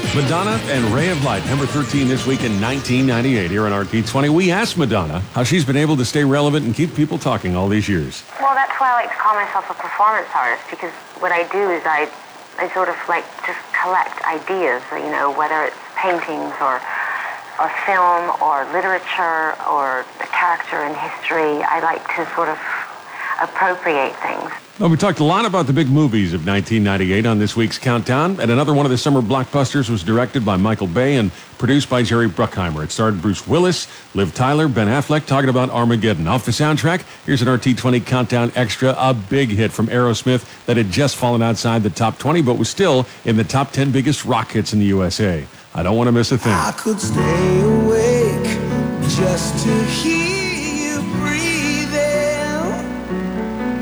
Madonna and Ray of Light, number 13 this week in 1998 here on RT20. We asked Madonna how she's been able to stay relevant and keep people talking all these years. Well, that's why I like to call myself a performance artist, because what I do is I sort of like just collect ideas, you know, whether it's paintings or film or literature or a character in history. I like to sort of appropriate things. Well, we talked a lot about the big movies of 1998 on this week's Countdown, and another one of the summer blockbusters was directed by Michael Bay and produced by Jerry Bruckheimer. It starred Bruce Willis, Liv Tyler, Ben Affleck, talking about Armageddon. Off the soundtrack, here's an RT20 Countdown Extra, a big hit from Aerosmith that had just fallen outside the top 20, but was still in the top 10 biggest rock hits in the USA. I don't want to miss a thing. I could stay awake just to hear